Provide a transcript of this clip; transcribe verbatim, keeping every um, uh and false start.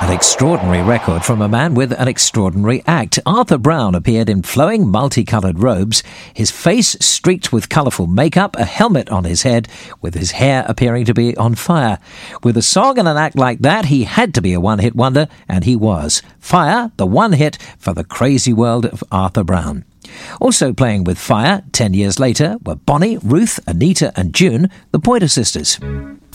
An extraordinary record from a man with an extraordinary act. Arthur Brown appeared in flowing, multicoloured robes, his face streaked with colourful makeup, a helmet on his head, with his hair appearing to be on fire. With a song and an act like that, he had to be a one-hit wonder, and he was. Fire, the one hit for the crazy world of Arthur Brown. Also playing with fire, ten years later, were Bonnie, Ruth, Anita and June, the Pointer Sisters.